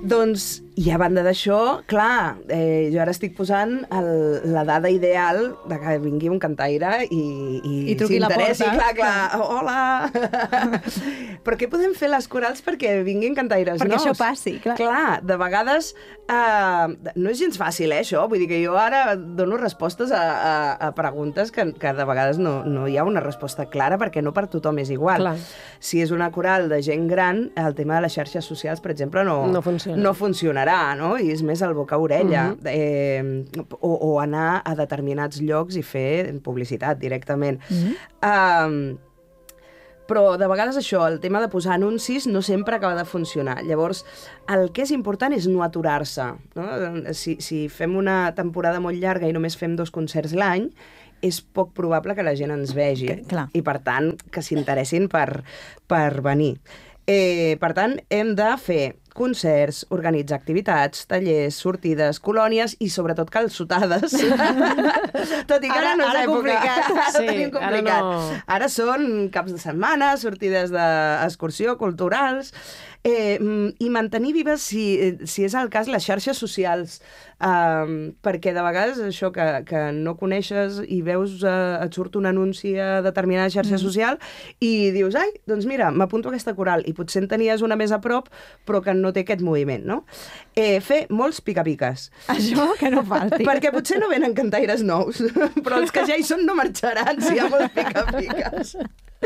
Doncs, i a banda d'això, clar, jo ara estic posant la dada ideal de que vingui un cantaire i truqui a la porta. Clar, hola! Però què podem fer les corals perquè vinguin cantaires nous? Perquè això passi, clar. Clar, de vegades no és gens fàcil, això. Vull dir que jo ara dono respostes a preguntes que de vegades no hi ha una resposta clara perquè no per tothom és igual. Clar. Si és una coral de gent gran, el tema de les xarxes socials, per exemple, no funcionarà, no? I és més el boca-orella. O anar a determinats llocs i fer publicitat directament. Però de vegades això, el tema de posar anuncis no sempre acaba de funcionar. Llavors, el que és important és no aturar-se. No? Si fem una temporada molt llarga i només fem 2 concerts l'any, és poc probable que la gent ens vegi. I, per tant, que s'interessin per venir. Per tant, hem de fer concerts, organitzar activitats, tallers, sortides, colònies i, sobretot, calçotades. Tot i que ara no és complicat. Ara no. Ara són caps de setmana, sortides d'excursió, culturals, i mantenir vives, si és el cas, les xarxes socials. Perquè de vegades això que no coneixes i veus, et surt un anunci a determinada xarxa social i dius, ai, doncs mira, m'apunto a aquesta coral, i potser en tenies una més a prop, però que no té aquest moviment, no? Fer molts pica-piques. Això que no falti. Perquè potser no venen cantaires nous, però els que ja hi són no marxaran si hi ha molts pica-piques.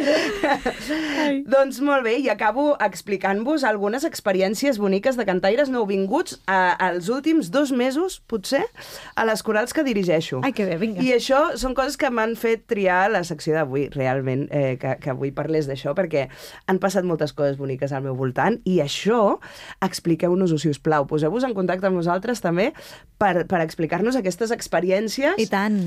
Doncs molt bé, i acabo explicant-vos algunes experiències boniques de cantaires nouvinguts els últims 2 mesos, potser, a les corals que dirigeixo. Ai, que bé, vinga. I això són coses que m'han fet triar la secció d'avui, realment, que avui parlés d'això, perquè han passat moltes coses boniques al meu voltant, i això, expliqueu-nos-ho, si us plau. Poseu-vos en contacte amb nosaltres, també, per explicar-nos aquestes experiències. I tant.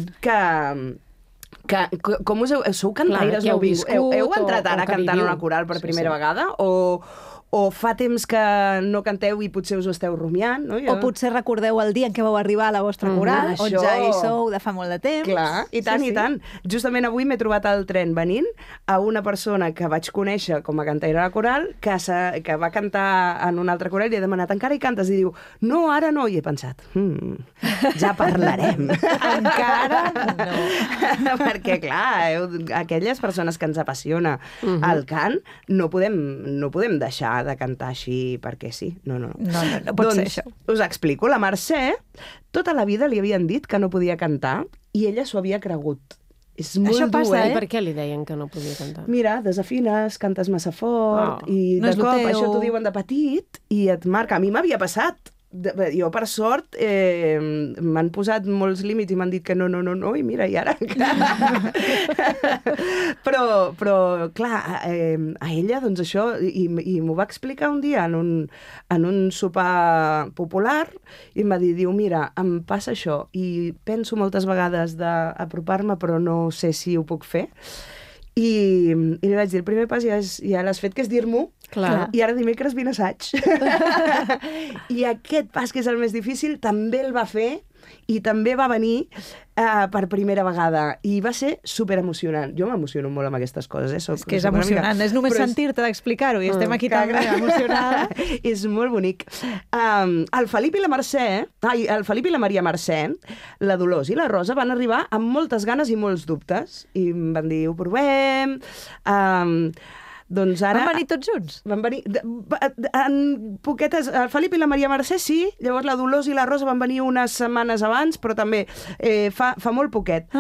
Com sou cantaires nouvinguts? Heu entrat ara cantant una coral per primera vegada? O fa temps que no canteu i potser us ho esteu rumiant? No? O potser recordeu el dia en què vau arribar a la vostra coral, o ja hi sou de fa molt de temps. Clar, i tant, i tant. Justament avui m'he trobat al tren venint a una persona que vaig conèixer com a cantaire de coral, que va cantar en una altra coral i he demanat, encara hi cantes? I diu, no, ara no. I he pensat, ja parlarem. Encara no. Perquè, clar, aquelles persones que ens apassiona el cant, no podem deixar de cantar així perquè sí. No pot ser això. Us explico. La Mercè, tota la vida li havien dit que no podia cantar i ella s'ho havia cregut. És molt això passa, dur, Per què li deien que no podia cantar? Mira, desafines, cantes massa fort, i de cop això t'ho diuen de petit i et marca. A mi m'havia passat. Jo, per sort, m'han posat molts límits i m'han dit que no, i mira, i ara... però clar, a ella, doncs això, i m'ho va explicar un dia en un sopar popular, i em va dir, mira, em passa això, i penso moltes vegades d'apropar-me, però no sé si ho puc fer. I li vaig dir, el primer pas ja l'has fet, que és dir-m'ho, i ara dimecres vine a assaig. I aquest pas, que és el més difícil, també el va fer i també va venir per primera vegada. I va ser superemocionant. Jo m'emociono molt amb aquestes coses. És que és emocionant. És només sentir-te d'explicar-ho i estem aquí també emocionada. És molt bonic. El Felip i la Maria Mercè, la Dolors i la Rosa van arribar amb moltes ganes i molts dubtes. I em van dir, ho provem... Doncs ara... Van venir tots junts? Van venir... En poquetes... El Felip i la Maria Mercè, sí. Llavors la Dolors i la Rosa van venir unes setmanes abans, però també fa molt poquet.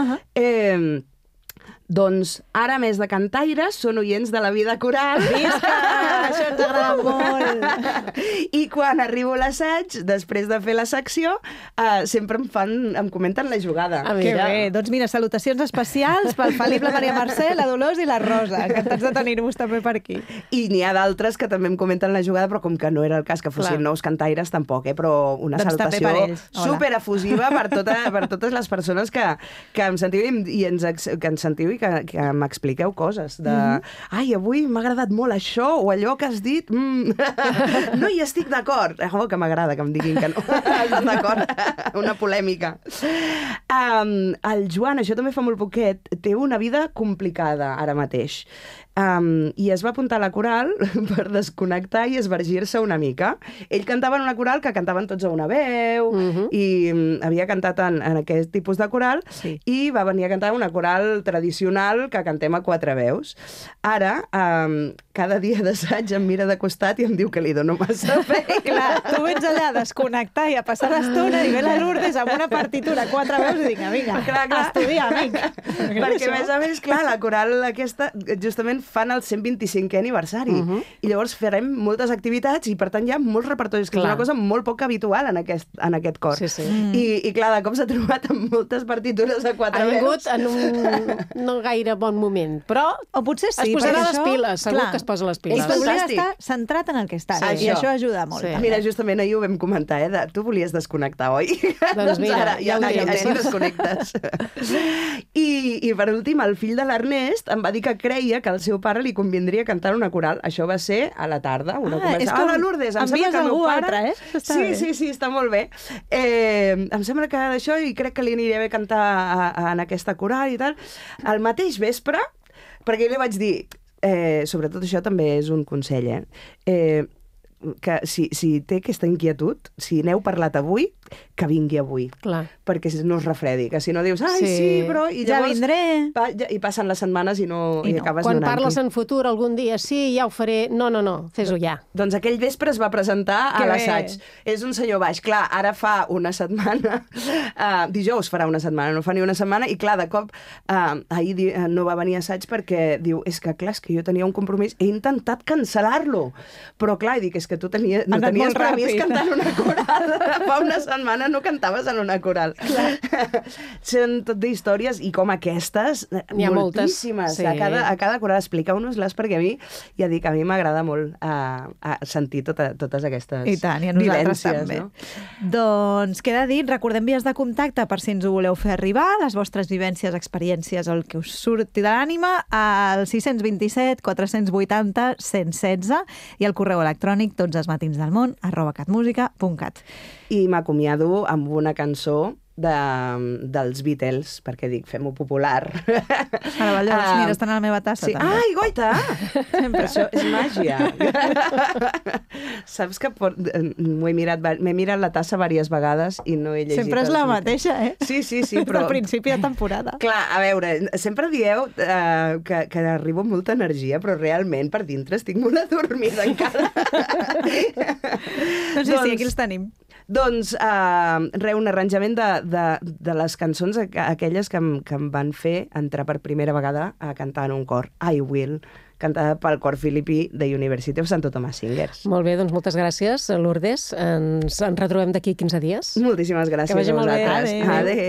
Doncs ara, a més de cantaires, són oients de la vida coral. Visca! Això ens agrada molt! I quan arribo a l'assaig, després de fer la secció, sempre em comenten la jugada. Que bé! Doncs mira, salutacions especials pel Felip, la Maria Mercè, la Dolors i la Rosa. Encantats de tenir-vos també per aquí. I n'hi ha d'altres que també em comenten la jugada, però com que no era el cas que fossin nous cantaires, tampoc, però una salutació superefusiva per totes les persones que em sentiu i que ens sentiu i que m'expliqueu coses de ai, avui m'ha agradat molt això o allò que has dit, no hi estic d'acord. Que m'agrada que em diguin que no estan d'acord. Una polèmica. El Joan, això també fa molt poquet, té una vida complicada ara mateix. I es va apuntar a la coral per desconnectar i esvergir-se una mica. Ell cantava en una coral que cantaven tots a una veu i havia cantat en aquest tipus de coral i va venir a cantar una coral tradicional que cantem a 4 veus. Ara, cada dia d'assaig em mira de costat i em diu que li dono massa feina. Clar, tu vens allà a desconnectar i a passar l'estona i ve la Lourdes amb una partitura a 4 veus i dic, vinga, estudia, amic. Perquè, a més, clar, la coral aquesta justament fan el 125è aniversari. I llavors farem moltes activitats i, per tant, hi ha molts repertoris, que és una cosa molt poc habitual en aquest cor. I clar, de cop s'ha trobat amb moltes partitures a 4 veus. Ha vingut en un no gaire bon moment, però o potser sí, es posarà les piles, segur que es posa les piles. Ell volia estar centrat en el que està, i això ajuda molt. Mira, justament ahir ho vam comentar, tu volies desconnectar, oi? Doncs mira, ara, ja així desconnectes. I per últim, el fill de l'Ernest em va dir que creia que al seu pare li convindria cantar una coral. Això va ser a la tarda. És com Lourdes, em envies sembla que algú el meu pare... altre, Sí, està molt bé. Em sembla que d'això, i crec que li aniria bé cantar en aquesta coral i tal. Al mateix vespre, perquè jo li vaig dir, sobretot això també és un consell, que si té aquesta inquietud, si n'heu parlat avui, que vingui avui. Clar. Perquè no es refredi, que si no dius, sí, però... I ja llavors, vindré. I passen les setmanes i acabes Quan donant-hi. parles en futur algun dia, sí, ja ho faré. No, fes-ho ja. Doncs aquell vespre es va presentar a l'assaig. És un senyor baix. Clar, ara fa una setmana, dijous farà una setmana, no fa ni una setmana, i clar, de cop, ahir no va venir a assaig perquè diu, és que jo tenia un compromís, he intentat cancel·lar-lo, però clar, dic, és que tu no tenies previst cantar en una coral. Fa una setmana no cantaves en una coral. Són tot d'històries, i com aquestes, moltíssimes. Sí. A cada coral, expliqueu-nos-les, perquè a mi, ja dic, a mi m'agrada molt sentir totes aquestes I tant, i a nosaltres vivències, també. No? Doncs queda dit, recordem vies de contacte per si ens ho voleu fer arribar, les vostres vivències, experiències, el que us surti de l'ànima, al 627 480 116 i el correu electrònic totselsmatinsdelmón@catmusica.cat. I m'acomiado amb una cançó dels Beatles, perquè dic, fem-ho popular. Meravellós, mira, estan a la meva tassa, sí. també. Ai, goita! Sempre. Això és màgia. Saps que m'he mirat la tassa diverses vegades i no he llegit... Sempre és la mateixa, Sí, però... Al principi de temporada. Clar, a veure, sempre dieu que arribo amb molta energia, però realment per dintre estic molt adormida encara. Doncs sí, aquí els tenim. Doncs, un arranjament de les cançons aquelles que em van fer entrar per primera vegada a cantar en un cor. I Will, cantada pel cor filipí de University of Santo Tomás Singers. Molt bé, doncs moltes gràcies, Lourdes. Ens retrobem d'aquí 15 dies. Moltíssimes gràcies a vosaltres. Que vagi molt bé. Adéu.